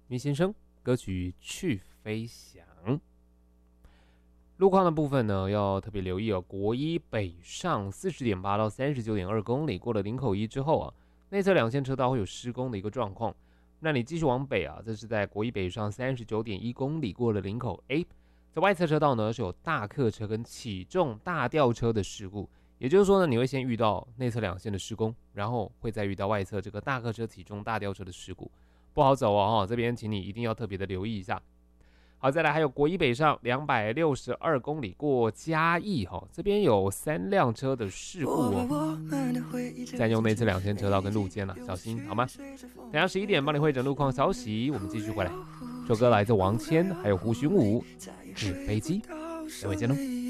米先生歌曲去飞翔。路况的部分呢，要特别留意哦。国一北上40.8到39.2公里，过了林口一之后啊，内侧2线车道会有施工的一个状况。那你继续往北啊，这是在国一北上39.1公里，过了林口 A， 在外侧车道呢是有大客车跟起重大吊车的事故。也就是说呢，你会先遇到内侧2线的施工，然后会再遇到外侧这个大客车起重大吊车的事故，不好走哦。这边请你一定要特别的留意一下。好，再来还有国一北上262公里过嘉义这边有3辆车的事故哦，占用内侧2线车道跟路肩了，小心好吗？等下11点帮你会诊路况消息，我们继续回来。这首歌来自王谦还有胡寻武，纸飞机，等会见喽。